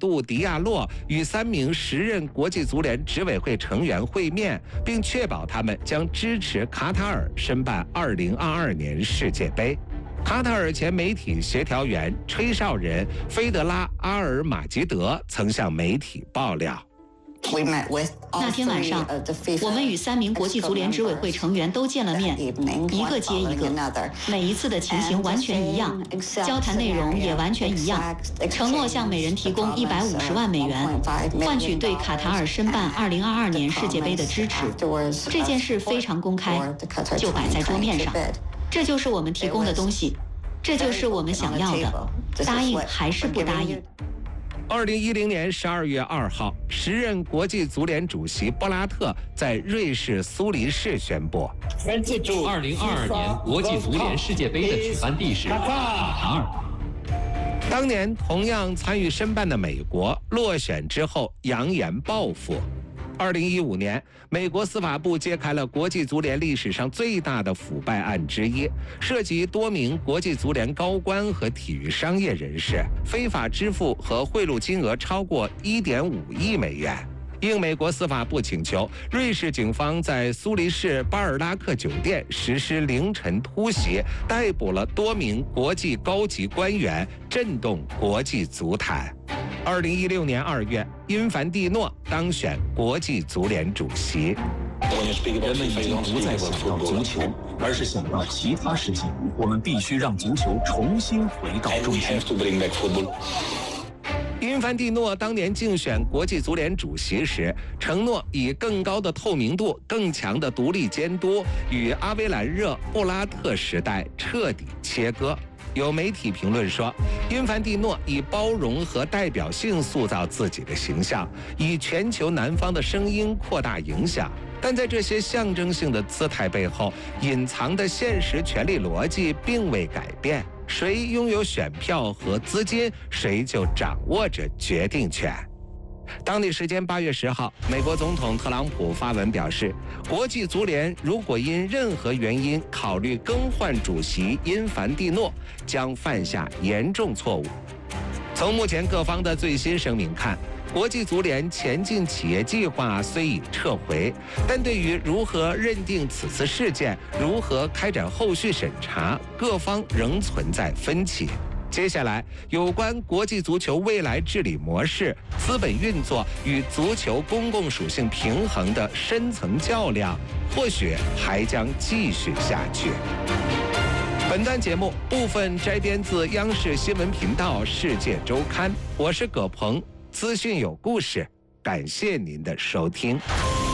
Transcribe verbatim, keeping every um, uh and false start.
杜·迪亚洛与三名时任国际足联执委会成员会面，并确保他们将支持卡塔尔申办二零二二年世界杯。卡塔尔前媒体协调员、吹哨人菲德拉·阿尔马吉德曾向媒体爆料。 那天晚上，我们与三名国际足联执委会成员都见了面，一个接一个，每一次的情形完全一样，交谈内容也完全一样，承诺向每人提供一百五十万美元，换取对卡塔尔申办二零二二年世界杯的支持。这件事非常公开，就摆在桌面上，这就是我们提供的东西，这就是我们想要的，答应还是不答应？ 二零一零年十二月二号，时任国际足联主席布拉特在瑞士苏黎世宣布， 二零二二年国际足联世界杯的举办地是卡塔尔。 当年同样参与申办的美国落选之后，扬言报复。二零一五年，美国司法部揭开了国际足联历史上最大的腐败案之一，涉及多名国际足联高官和体育商业人士，非法支付和贿赂金额超过一点五亿美元。应美国司法部请求，瑞士警方在苏黎世巴尔拉克酒店实施凌晨突袭，逮捕了多名国际高级官员，震动国际足坛。二零一六年二月，因凡蒂诺当选国际足联主席。 人们已经不再想到足球，而是想到其他事情。我们必须让足球重新回到中心。 因凡蒂诺当年竞选国际足联主席时，承诺以更高的透明度、更强的独立监督，与阿维兰热、布拉特时代彻底切割。有媒体评论说，因凡蒂诺以包容和代表性塑造自己的形象，以全球南方的声音扩大影响。但在这些象征性的姿态背后，隐藏的现实权力逻辑并未改变。谁拥有选票和资金，谁就掌握着决定权。当地时间八月十号，美国总统特朗普发文表示，国际足联如果因任何原因考虑更换主席因凡蒂诺，将犯下严重错误。从目前各方的最新声明看，国际足联前进企业计划虽已撤回，但对于如何认定此次事件、如何开展后续审查，各方仍存在分歧。接下来，有关国际足球未来治理模式、资本运作与足球公共属性平衡的深层较量，或许还将继续下去。本段节目部分摘编自央视新闻频道《世界周刊》，我是葛鹏，资讯有故事，感谢您的收听。